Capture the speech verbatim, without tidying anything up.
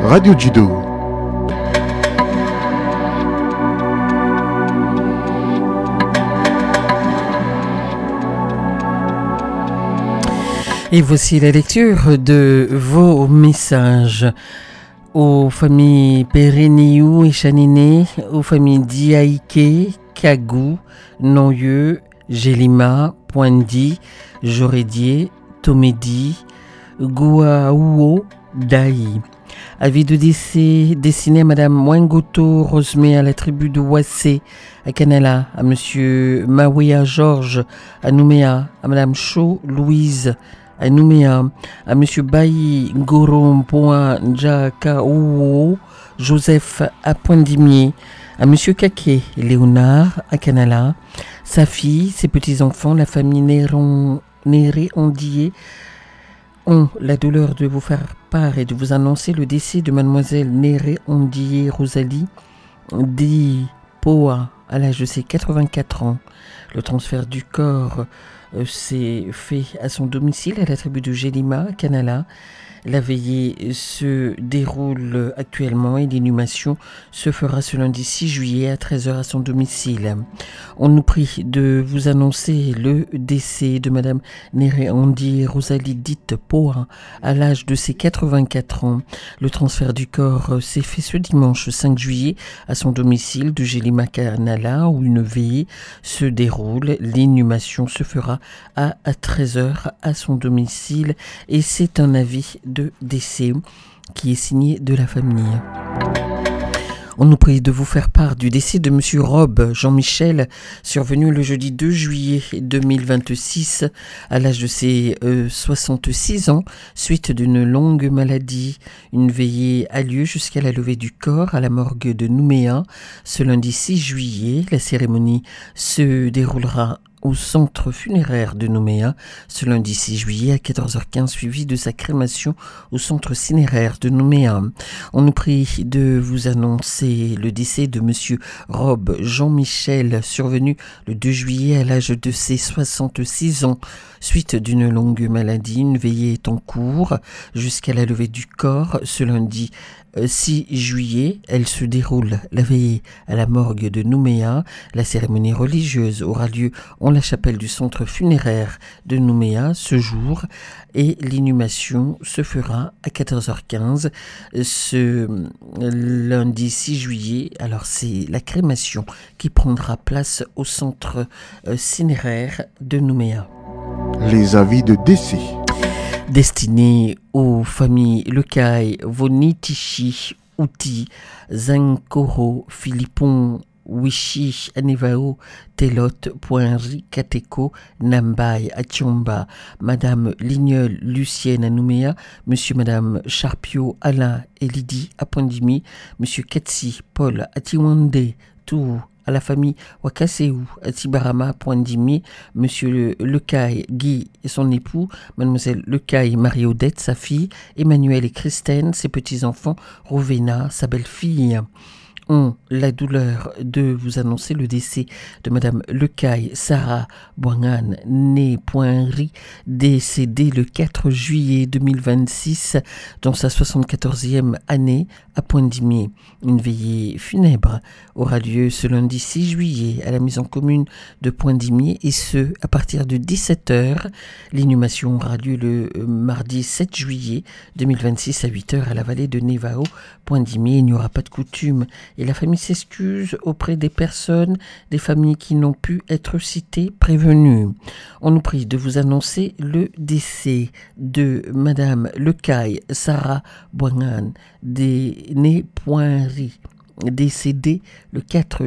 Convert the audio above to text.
Radio Judo. Et voici la lecture de vos messages aux familles Pereniou et Chanine, aux familles Diaïke, Kagou, Nonyeux, Gélima, Poindi, Jorédier, Tomédi, Gouaouo, Daï. Avis de décès destiné à Madame Mwengoto Rosemé à la tribu de Wassé, à Canala, à Monsieur Mawea Georges, à Nouméa, à Madame Chau Louise, à Nouméa, à Monsieur Bailly Gorom Poin Djakaouo, Joseph à Poindimier, à Monsieur Kaké Léonard à Canala, sa fille, ses petits-enfants, la famille Néron, Néré Ondier, ont la douleur de vous faire part et de vous annoncer le décès de Mademoiselle Néré Ondier Rosalie, dit Poa, à l'âge de ses quatre-vingt-quatre ans. Le transfert du corps euh, s'est fait à son domicile à la tribu de Gélima, à Canala. La veillée se déroule actuellement et l'inhumation se fera ce lundi six juillet à treize heures à son domicile. On nous prie de vous annoncer le décès de Madame Néré Ondier Rosalie dite Poa à l'âge de ses quatre-vingt-quatre ans. Le transfert du corps s'est fait ce dimanche cinq juillet à son domicile de Gélima Canala où une veillée se déroule. L'inhumation se fera à treize heures à son domicile et c'est un avis de décès qui est signé de la famille. On nous prie de vous faire part du décès de Monsieur Rob Jean-Michel, survenu le jeudi deux juillet deux mille vingt-six à l'âge de ses euh, soixante-six ans, suite d'une longue maladie. Une veillée a lieu jusqu'à la levée du corps à la morgue de Nouméa ce lundi six juillet. La cérémonie se déroulera au centre funéraire de Nouméa ce lundi six juillet à quatorze heures quinze, suivi de sa crémation au centre cinéraire de Nouméa. On nous prie de vous annoncer le décès de Monsieur Rob Jean-Michel, survenu le deux juillet à l'âge de ses soixante-six ans, suite d'une longue maladie. Une veillée est en cours jusqu'à la levée du corps ce lundi six juillet. Elle se déroule la veillée à la morgue de Nouméa. La cérémonie religieuse aura lieu en la chapelle du centre funéraire de Nouméa ce jour et l'inhumation se fera à quatorze heures quinze ce lundi six juillet. Alors c'est la crémation qui prendra place au centre cinéraire de Nouméa. Les avis de décès. Destiné aux familles Lecaille, Vonitichi, Outi, Zankoro, Philippon, Wishi, Anevao, Telot, Poinri, Kateko, Nambai, Atiomba, Madame Lignol, Lucienne à Nouméa, Monsieur Madame Charpio, Alain et Lydie à Poindimi, Monsieur Katsi, Paul à Tiwande, Tourou, à la famille Wakaseou, à Tibarama, Poindimi, Monsieur Lecaille, Guy et son époux, Mademoiselle Lecaille, Marie-Odette, sa fille, Emmanuel et Christine, ses petits-enfants, Rovena, sa belle-fille, ont la douleur de vous annoncer le décès de Madame Lecaille Sarah Boingan, née Poinry, décédée le quatre juillet deux mille vingt-six dans sa soixante-quatorzième année à Poindimier. Une veillée funèbre aura lieu ce lundi six juillet à la maison commune de Poindimier et ce à partir de dix-sept heures. L'inhumation aura lieu le mardi sept juillet deux mille vingt-six à huit heures à la vallée de Nevao, Poindimier. Il n'y aura pas de coutume et la famille s'excuse auprès des personnes, des familles qui n'ont pu être citées, prévenues. On nous prie de vous annoncer le décès de Madame Lecaille Sarah Boingan, née Poinry, décédée le quatre